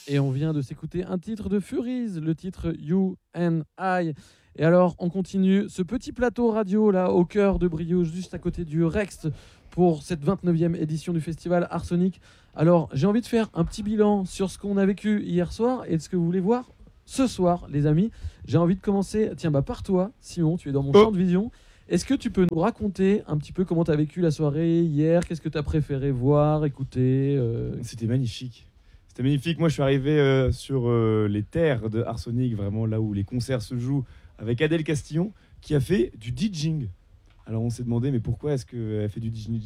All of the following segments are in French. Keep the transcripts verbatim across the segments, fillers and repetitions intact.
Et on vient de s'écouter un titre de Furies, le titre You and I. Et alors, on continue ce petit plateau radio là, au cœur de Brioude, juste à côté du Rext, pour cette vingt-neuvième édition du festival Arsonic. Alors, j'ai envie de faire un petit bilan sur ce qu'on a vécu hier soir et de ce que vous voulez voir ce soir, les amis. J'ai envie de commencer, tiens, bah, par toi, Simon, tu es dans mon Oh. champ de vision. Est-ce que tu peux nous raconter un petit peu comment tu as vécu la soirée hier? Qu'est-ce que tu as préféré voir, écouter euh... C'était magnifique. C'était magnifique. Moi, je suis arrivé euh, sur euh, les terres de Arsonic, vraiment là où les concerts se jouent, avec Adèle Castillon, qui a fait du DJing. Alors, on s'est demandé, mais pourquoi est-ce qu'elle fait du DJing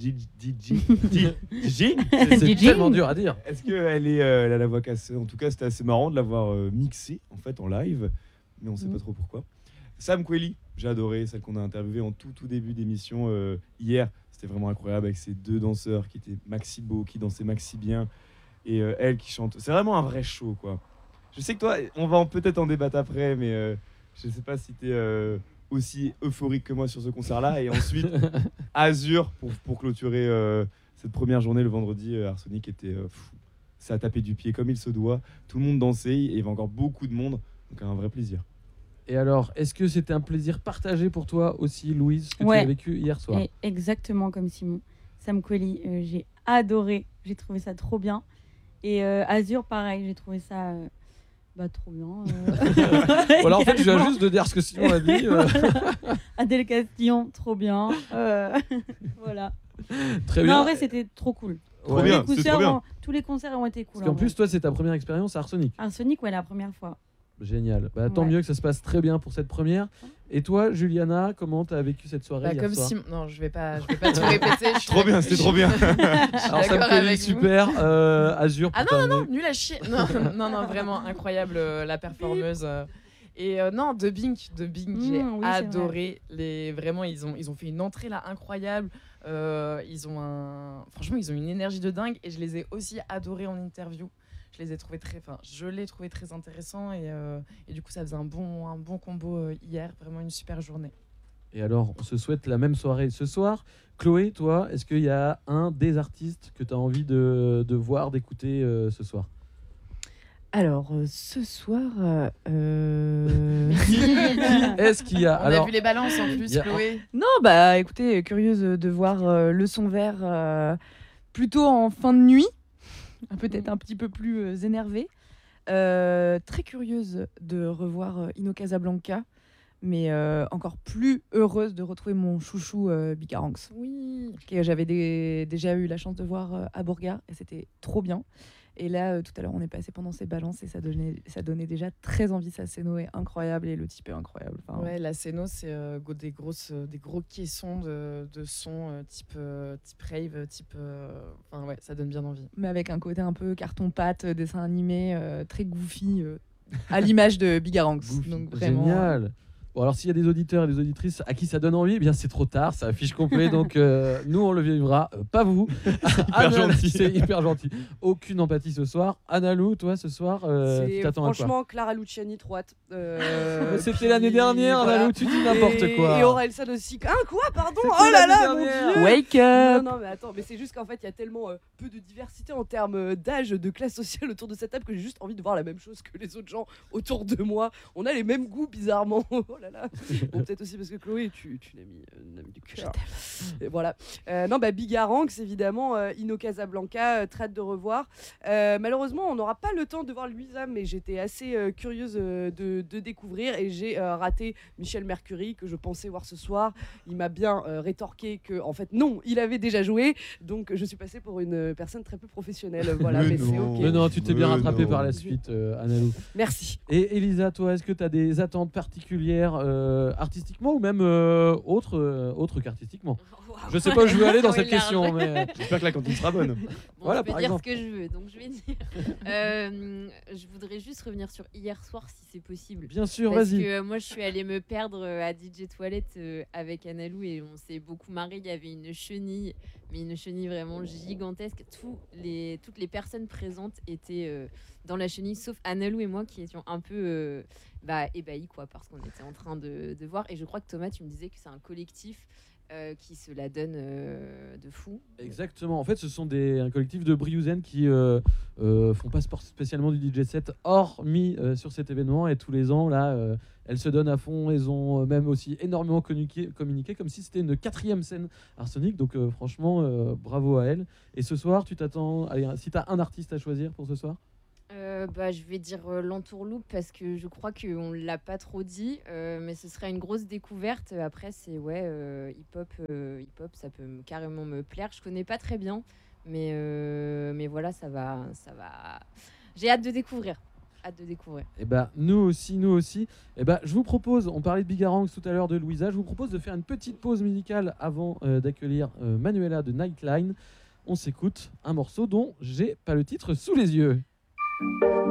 DJing C'est tellement dur à dire. Est-ce qu'elle est, euh, elle a la voix cassée? En tout cas, c'était assez marrant de l'avoir euh, mixée en fait en live, mais on ne sait Mm. pas trop pourquoi. Sam Kweli, j'ai adoré, celle qu'on a interviewée en tout tout début d'émission euh, hier. C'était vraiment incroyable avec ces deux danseurs qui étaient maxi beaux, qui dansaient maxi bien, et euh, elle qui chante. C'est vraiment un vrai show, quoi. Je sais que toi, on va en- peut-être en débattre après, mais euh, je sais pas si tu es aussi euphorique que moi sur ce concert-là. Et ensuite, Azur pour, pour clôturer euh, cette première journée le vendredi. euh, Arsonic était euh, fou. Ça a tapé du pied comme il se doit. Tout le monde dansait et il y avait encore beaucoup de monde. Donc un vrai plaisir. Et alors, est-ce que c'était un plaisir partagé pour toi aussi, Louise, ce que Ouais. tu as vécu hier soir? Et exactement comme Simon. Sam Kweli, euh, j'ai adoré. J'ai trouvé ça trop bien. Et euh, Azur, pareil, j'ai trouvé ça euh, bah, trop bien. euh. Voilà, en fait, je viens Également. juste de dire ce que Simon a dit. euh. Adèle Castillon, trop bien. Euh, voilà. Très Non, bien. en vrai, c'était trop cool. Trop Ouais. bien, Tous les c'est concerts trop bien. ont- tous les concerts ont été cool. Parce qu'en en plus, vrai. toi, c'est ta première expérience à Arsonic. Arsonic, ouais, la première fois. Génial. Bah, tant Ouais. mieux que ça se passe très bien pour cette première. Et toi, Juliana, comment tu as vécu cette soirée Bah, hier comme soir? Simon. Non, je vais pas, je vais pas tout répéter. je suis Trop bien, c'était trop bien. je suis Alors, Sam d'accord Kweli, avec vous. super. Euh, Azur, Ah pour non, non, terminer. non, nul à chier. Non, non, non, vraiment incroyable euh, la performeuse. euh. Et euh, non, de Bink, de Bink, Mmh, j'ai oui, c'est adoré. Les, vraiment, ils ont, ils ont fait une entrée là incroyable. Euh, ils ont un, franchement, ils ont une énergie de dingue. Et je les ai aussi adorés en interview. Je les ai trouvés très, enfin, je l'ai trouvé très intéressant et, euh, et du coup, ça faisait un bon, un bon combo euh, hier. Vraiment une super journée. Et alors, on se souhaite la même soirée ce soir. Chloé, toi, est-ce qu'il y a un des artistes que tu as envie de, de voir, d'écouter euh, ce soir? Alors, euh, ce soir, euh, euh, Est-ce qu'il y a On alors a vu les balances en plus, y a- Chloé. non, bah écoutez, curieuse de voir euh, le son vert euh, plutôt en fin de nuit, peut-être un petit peu plus euh, énervé. Euh, très curieuse de revoir euh, Ino Casablanca, mais euh, encore plus heureuse de retrouver mon chouchou euh, Bicaranx, Oui. que j'avais dé- déjà eu la chance de voir euh, à Bourgard et c'était trop bien. Et là, euh, tout à l'heure, on est passé pendant ces balances et ça donnait, ça donnait déjà très envie. Sa scéno est incroyable et le type est incroyable. Enfin, Ouais, la scéno, c'est euh, go- des, grosses, euh, des gros caissons de, de sons euh, type, euh, type rave, type. euh, Enfin, ouais, ça donne bien envie. mais avec un côté un peu carton-pâte, euh, dessin animé, euh, très goofy, euh, à l'image de Bigaranx. Goofy. Donc vraiment, Génial. Bon, alors s'il y a des auditeurs et des auditrices à qui ça donne envie, eh bien c'est trop tard, ça affiche complet, donc euh, nous on le vivra, euh, pas vous. Hyper gentil. C'est hyper gentil. Aucune empathie ce soir. Annalou, toi ce soir, euh, tu C'est t'attends à quoi? franchement Clara Luciani, trop hâte. Euh, C'était puis, l'année dernière, voilà. Annalou, tu dis n'importe Et- quoi. Et Orelsan aussi. Ah quoi, pardon. C'était Oh là l'année là, mon dernière. Dieu. Wake up. Non, non, mais attends, mais c'est juste qu'en fait, il y a tellement euh, peu de diversité en termes euh, d'âge, de classe sociale autour de cette table que j'ai juste envie de voir la même chose que les autres gens autour de moi. On a les mêmes goûts, bizarrement. Oh là là. Bon, peut-être aussi parce que Chloé, tu, tu l'as mis, euh, une amie du cœur. Et voilà. Euh, non, bah, Bigaranx, évidemment, euh, Ino Casablanca, euh, très hâte de revoir. Euh, malheureusement, on n'aura pas le temps de voir Louisa, mais j'étais assez euh, curieuse euh, de, de découvrir et j'ai euh, raté Michel Mercury que je pensais voir ce soir. Il m'a bien euh, rétorqué que, en fait, non, il avait déjà joué, donc je suis passée pour une personne très peu professionnelle. Voilà, Mais mais, c'est non. ok. Mais non, tu t'es bien Mais rattrapé non. par la suite, euh, Annalou. Merci. Et Elisa, toi, est-ce que tu as des attentes particulières euh, artistiquement ou même euh, autres euh, autres qu'artistiquement? Je sais pas où je veux aller dans cette Oui, large. question, mais J'espère que la cantine sera bonne. Bon, Voilà, je peux par dire exemple. ce que je veux, donc je vais dire. Euh, je voudrais juste revenir sur hier soir, si c'est possible. bien sûr, Parce vas-y. que euh, moi, je suis allée me perdre euh, à D J Toilette euh, avec Annalou et on s'est beaucoup marré. Il y avait une chenille, mais une chenille vraiment gigantesque. Tous les, toutes les personnes présentes étaient euh, dans la chenille, sauf Annalou et moi qui étions un peu euh, bah, ébahis, quoi, parce qu'on était en train de, de voir. Et je crois que Thomas, tu me disais que c'est un collectif. euh, qui se la donnent euh, de fou. Exactement. En fait, ce sont des, un collectif de Briouzen qui euh, euh, font pas sport- spécialement du D J set, hormis euh, sur cet événement. Et tous les ans, là, euh, elles se donnent à fond. Elles ont euh, même aussi énormément communiqué, communiqué comme si c'était une quatrième scène Arsenic. Donc, euh, franchement, euh, bravo à elles. Et ce soir, tu t'attends. Allez, si tu as un artiste à choisir pour ce soir. Euh, bah, je vais dire euh, l'entourloupe parce que je crois qu'on ne l'a pas trop dit, euh, mais ce serait une grosse découverte. Après, c'est ouais, euh, hip-hop, euh, hip-hop, ça peut me- carrément me plaire. Je connais pas très bien, mais, euh, mais voilà, ça va, ça va. J'ai hâte de découvrir. Hâte de découvrir. Et bah, nous aussi, nous aussi. Et bah, je vous propose, on parlait de Bigarangs tout à l'heure de Louisa, je vous propose de faire une petite pause musicale avant euh, d'accueillir euh, Manuela de Nightline. On s'écoute un morceau dont j'ai pas le titre sous les yeux.